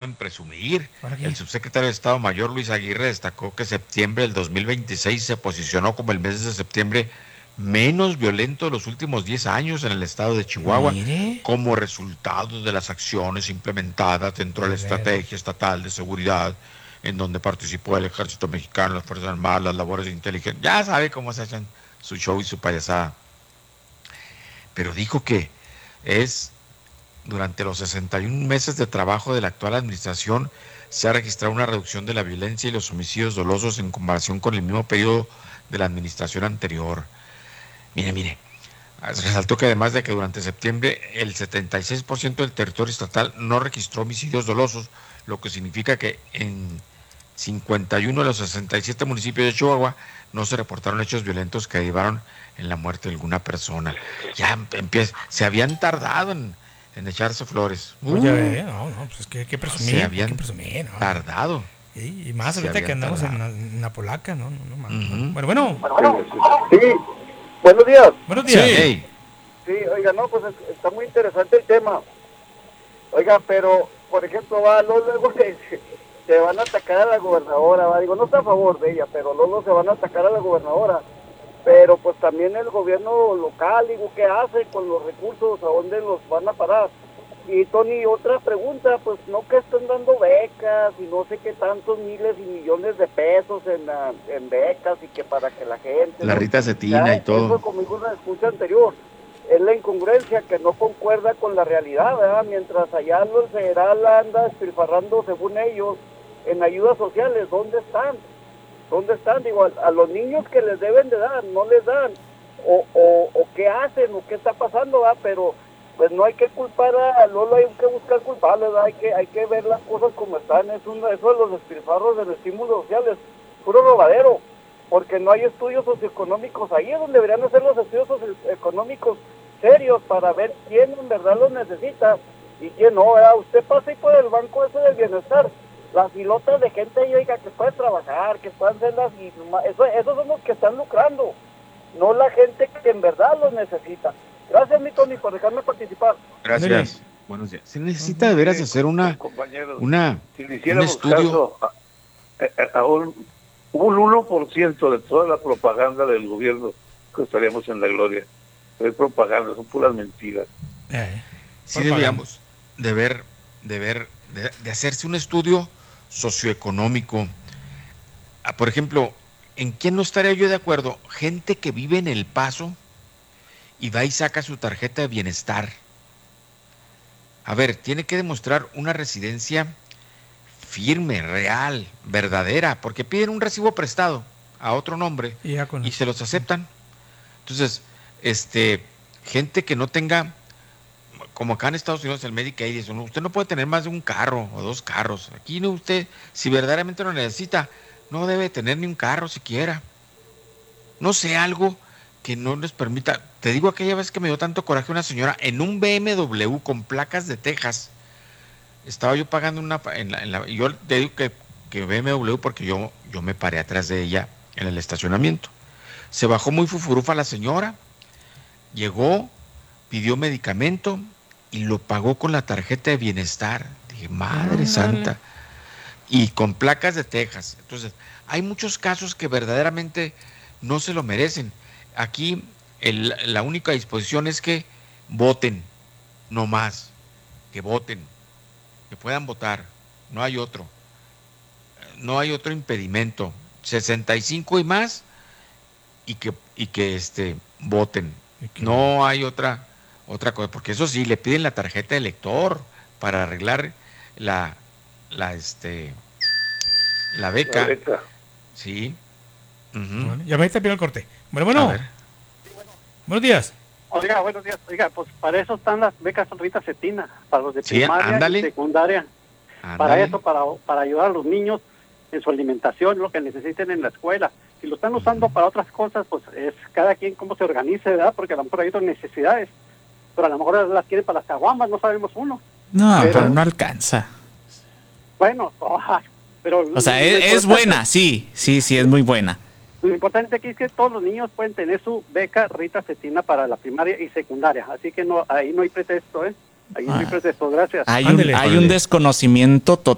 en presumir. ¿Para qué? El subsecretario de Estado Mayor Luis Aguirre destacó que septiembre del 2026 se posicionó como el mes de septiembre menos violento de los últimos 10 años en el estado de Chihuahua, Mire, como resultado de las acciones implementadas dentro de la de veras. estrategia estatal de seguridad, en donde participó el Ejército Mexicano, las Fuerzas Armadas, las labores de inteligencia. Ya sabe cómo se hacen su show y su payasada. Pero dijo que es durante los 61 meses de trabajo de la actual administración se ha registrado una reducción de la violencia y los homicidios dolosos en comparación con el mismo periodo de la administración anterior. Mire, resaltó que además de que durante septiembre el 76% del territorio estatal no registró homicidios dolosos, lo que significa que en 51 de los 67 municipios de Chihuahua no se reportaron hechos violentos que derivaron en la muerte de alguna persona. Ya se habían tardado en echarse flores. Pues ya ve, no, pues es que hay que presumir, Se hay que habían presumir, ¿no? tardado. Y más Se ahorita que habían andamos tardado. en la polaca, ¿no? Ujú. Bueno, Sí, buenos días. buenos días. Sí. Hey, Sí, oiga, no, pues está muy interesante el tema. Oiga, pero, por ejemplo, luego se van a atacar a la gobernadora, digo, no está a favor de ella, pero luego se van a atacar a la gobernadora. Pero pues también el gobierno local, digo, ¿qué hace con los recursos? ¿A dónde los van a parar? Y Tony, otra pregunta, pues no que están dando becas y no sé qué tantos miles y millones de pesos en becas y que para que la gente... la ¿no? Rita Cetina Ya, y todo. eso conmigo una escucha anterior. Es la incongruencia que no concuerda con la realidad, ¿verdad? Mientras allá el federal anda despilfarrando, según ellos, en ayudas sociales, ¿dónde están? ¿Dónde están? Digo, a los niños que les deben de dar, no les dan. O qué hacen, o qué está pasando, ¿verdad? Pero pues no hay que culpar Lolo, hay que buscar culpables, ¿verdad? Hay que ver las cosas como están. Eso de los despilfarros del estímulo social es puro robadero, porque no hay estudios socioeconómicos. Ahí es donde deberían hacer los estudios socioeconómicos serios para ver quién en verdad los necesita y quién no, ¿verdad? Usted pasa ahí por el banco ese del bienestar, las filotas de gente ahí, oiga, que puede trabajar, que puedan hacer esos son los que están lucrando, no la gente que en verdad los necesita. Gracias, mi Tony, por dejarme participar. Gracias. Buenos días. Se necesita de veras hacer compañeros, si le un hiciéramos estudio. caso a un 1% de toda la propaganda del gobierno, que estaríamos en la gloria. Es propaganda, son puras mentiras. Sí deberíamos de hacerse un estudio socioeconómico. Por ejemplo, ¿en quién no estaría yo de acuerdo? Gente que vive en El Paso y va y saca su tarjeta de bienestar. A ver, tiene que demostrar una residencia firme, real, verdadera, porque piden un recibo prestado a otro nombre y se los aceptan. Entonces, gente que no tenga, como acá en Estados Unidos el Medicaid dice, usted no puede tener más de un carro o dos carros. Aquí no, usted, si verdaderamente lo necesita, no debe tener ni un carro siquiera. No sé, algo que no les permita. Te digo, aquella vez que me dio tanto coraje una señora en un BMW con placas de Texas. Estaba yo pagando yo te digo que BMW porque yo me paré atrás de ella en el estacionamiento. Se bajó muy fufurufa la señora, llegó, pidió medicamento y lo pagó con la tarjeta de bienestar. Dije, madre santa. Y con placas de Texas. Entonces, hay muchos casos que verdaderamente no se lo merecen. Aquí la única disposición es que voten, no más, que voten, que puedan votar. No hay otro. No hay otro impedimento. 65 y más y que voten. No hay otra cosa, porque eso sí, le piden la tarjeta de elector para arreglar la beca. La beca. Sí. Bueno, ya me está pidiendo el corte. Bueno. Buenos días. Oiga, buenos días. Oiga, pues para eso están las becas Rita Cetina, para los de primaria y secundaria. Para eso, para ayudar a los niños en su alimentación, lo que necesiten en la escuela. Si lo están usando para otras cosas, pues es cada quien cómo se organice, ¿verdad? Porque a lo mejor hay otras necesidades, pero a lo mejor las quieren para las caguamas, no sabemos uno. No, pero no alcanza. Bueno, pero... O sea, es buena, sí, es muy buena. Lo importante aquí es que todos los niños pueden tener su beca Rita Cetina para la primaria y secundaria, así que no, ahí no hay pretexto, ¿eh? Ahí no hay pretexto, gracias. Hay un desconocimiento total